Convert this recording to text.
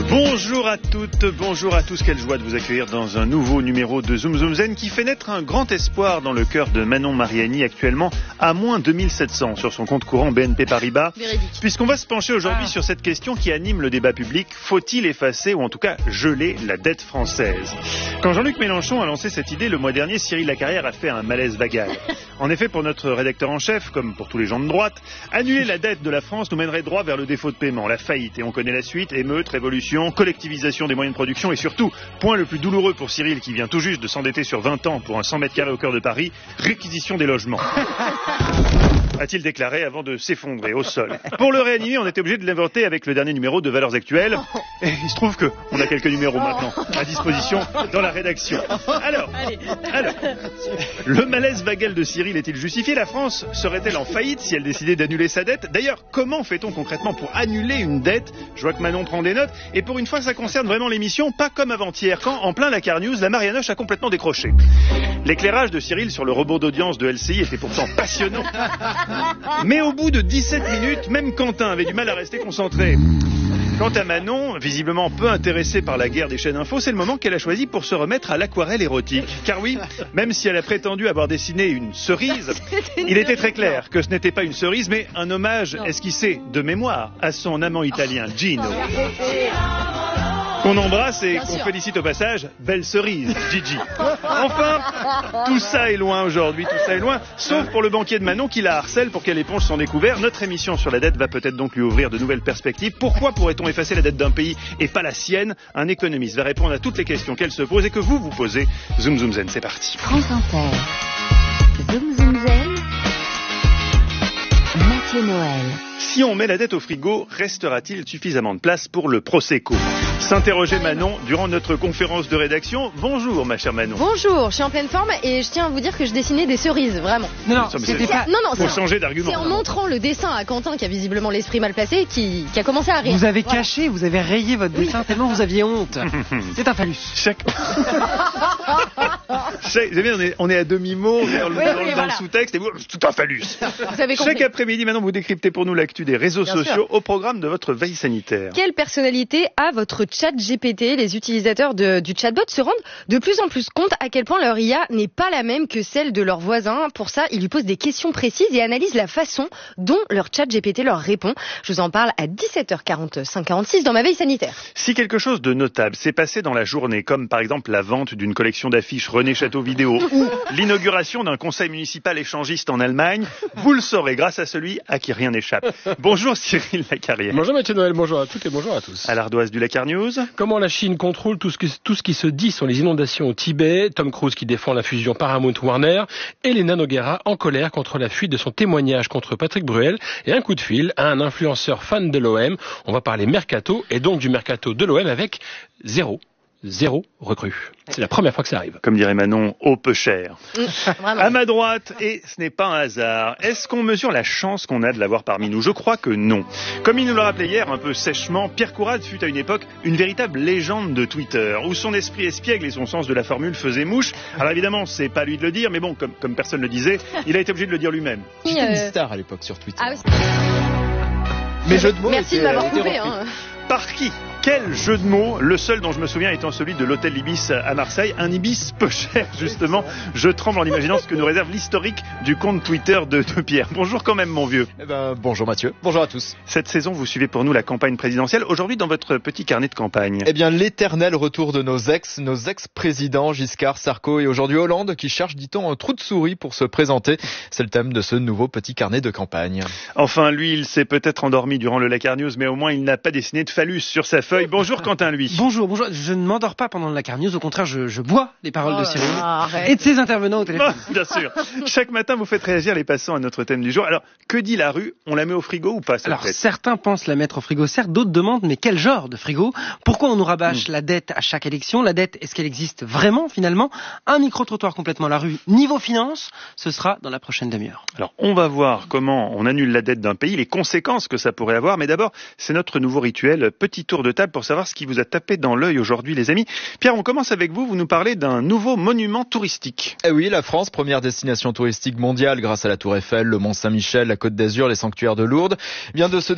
Bonjour à toutes, bonjour à tous, quelle joie de vous accueillir dans un nouveau numéro de Zoom Zoom Zen qui fait naître un grand espoir dans le cœur de Manon Mariani, actuellement à moins 2700 sur son compte courant BNP Paribas. Véridique. Puisqu'on va se pencher aujourd'hui sur cette question qui anime le débat public, faut-il effacer ou en tout cas geler la dette française? Quand Jean-Luc Mélenchon a lancé cette idée le mois dernier, Cyril Lacarrière a fait un malaise vagal. En effet, pour notre rédacteur en chef, comme pour tous les gens de droite, annuler la dette de la France nous mènerait droit vers le défaut de paiement, la faillite. Et on connaît la suite, émeute, révolution, collectivisation des moyens de production et surtout, point le plus douloureux pour Cyril qui vient tout juste de s'endetter sur 20 ans pour un 100 mètres carrés au cœur de Paris, réquisition des logements. A-t-il déclaré avant de s'effondrer au sol. Pour le réanimer, on était obligé de l'inventer avec le dernier numéro de Valeurs Actuelles. Et il se trouve qu'on a quelques numéros maintenant à disposition dans la rédaction. Alors, le malaise vagal de Cyril est-il justifié? La France serait-elle en faillite si elle décidait d'annuler sa dette? D'ailleurs, comment fait-on concrètement pour annuler une dette? Je vois que Manon prend des notes. Et pour une fois, ça concerne vraiment l'émission, pas comme avant-hier, quand, en plein Lakar News, la Marianoche a complètement décroché. L'éclairage de Cyril sur le rebond d'audience de LCI était pourtant passionnant. Mais au bout de 17 minutes, même Quentin avait du mal à rester concentré. Quant à Manon, visiblement peu intéressée par la guerre des chaînes info, c'est le moment qu'elle a choisi pour se remettre à l'aquarelle érotique. Car oui, même si elle a prétendu avoir dessiné une cerise, il était très clair que ce n'était pas une cerise, mais un hommage esquissé de mémoire à son amant italien, Gino. Qu'on embrasse et qu'on félicite au passage, belle cerise, Gigi. Enfin, tout ça est loin aujourd'hui, tout ça est loin, sauf pour le banquier de Manon qui la harcèle pour qu'elle éponge son découvert. Notre émission sur la dette va peut-être donc lui ouvrir de nouvelles perspectives. Pourquoi pourrait-on effacer la dette d'un pays et pas la sienne? Un économiste va répondre à toutes les questions qu'elle se pose et que vous posez. Zoom Zoom Zen, c'est parti. France Inter. Zoom Zoom Zen. Mathieu Noël. Si on met la dette au frigo, restera-t-il suffisamment de place pour le Prosecco? S'interrogeait Manon durant notre conférence de rédaction. Bonjour ma chère Manon. Bonjour, je suis en pleine forme et je tiens à vous dire que je dessinais des cerises, vraiment. Non, c'était pas... Faut c'est changer d'argument. C'est en montrant le dessin à Quentin, qui a visiblement l'esprit mal placé, qui a commencé à rire. Vous avez caché, vous avez rayé votre dessin tellement vous aviez honte. C'est un phallus. On est à demi-mot dans le sous-texte et vous, tout un phallus. Vous avez compris. Chaque après-midi, maintenant, vous décryptez pour nous l'actu des réseaux sociaux au programme de votre veille sanitaire. Quelle personnalité a votre chat GPT? Les utilisateurs du chatbot se rendent de plus en plus compte à quel point leur IA n'est pas la même que celle de leurs voisins. Pour ça, ils lui posent des questions précises et analysent la façon dont leur chat GPT leur répond. Je vous en parle à 17h45-46 dans ma veille sanitaire. Si quelque chose de notable s'est passé dans la journée, comme par exemple la vente d'une collection d'affiches René Château Vidéo ou l'inauguration d'un conseil municipal échangiste en Allemagne, vous le saurez grâce à celui à qui rien n'échappe. Bonjour Cyril Lacarrière. Bonjour Mathieu Noël, bonjour à toutes et bonjour à tous. À l'ardoise du Lakar News. Comment la Chine contrôle tout ce qui se dit sur les inondations au Tibet, Tom Cruise qui défend la fusion Paramount-Warner, Elena Noguera en colère contre la fuite de son témoignage contre Patrick Bruel et un coup de fil à un influenceur fan de l'OM. On va parler mercato et donc du mercato de l'OM avec zéro recrue. C'est la première fois que ça arrive. Comme dirait Manon, au peu cher. Vraiment. À ma droite, et ce n'est pas un hasard, est-ce qu'on mesure la chance qu'on a de l'avoir parmi nous? Je crois que non. Comme il nous l'a rappelé hier, un peu sèchement, Pierre Courade fut à une époque une véritable légende de Twitter, où son esprit espiègle et son sens de la formule faisaient mouche. Alors évidemment, c'est pas à lui de le dire, mais bon, comme personne le disait, il a été obligé de le dire lui-même. J'étais une star à l'époque sur Twitter. Ah oui. Mes jeux de mots Merci de m'avoir coupé. Hein. Par qui? Quel jeu de mots, le seul dont je me souviens étant celui de l'hôtel Ibis à Marseille, un Ibis peu cher justement. Je tremble en imaginant ce que nous réserve l'historique du compte Twitter de Pierre. Bonjour quand même mon vieux. Bonjour Mathieu, bonjour à tous. Cette saison, vous suivez pour nous la campagne présidentielle. Aujourd'hui, dans votre petit carnet de campagne. L'éternel retour de nos ex-présidents Giscard, Sarko et aujourd'hui Hollande qui cherchent, dit-on, un trou de souris pour se présenter. C'est le thème de ce nouveau petit carnet de campagne. Enfin, lui, il s'est peut-être endormi durant le Lakar News, mais au moins il n'a pas dessiné de phallus sur sa feuille. Bonjour Quentin, lui. Bonjour. Je ne m'endors pas pendant le Lakar News, au contraire, je bois les paroles de Cyril et de ses intervenants au téléphone. Bien sûr. Chaque matin, vous faites réagir les passants à notre thème du jour. Alors, que dit la rue? On la met au frigo ou pas? Alors, certains pensent la mettre au frigo, certes, d'autres demandent, mais quel genre de frigo? Pourquoi on nous rabâche la dette à chaque élection? La dette, est-ce qu'elle existe vraiment, finalement? Un micro-trottoir complètement à la rue, niveau finance, ce sera dans la prochaine demi-heure. Alors, on va voir comment on annule la dette d'un pays, les conséquences que ça pourrait avoir, mais d'abord, c'est notre nouveau rituel, petit tour de table pour savoir ce qui vous a tapé dans l'œil aujourd'hui, les amis. Pierre, on commence avec vous. Vous nous parlez d'un nouveau monument touristique. Eh oui, la France, première destination touristique mondiale grâce à la Tour Eiffel, le Mont Saint-Michel, la Côte d'Azur, les sanctuaires de Lourdes, vient de se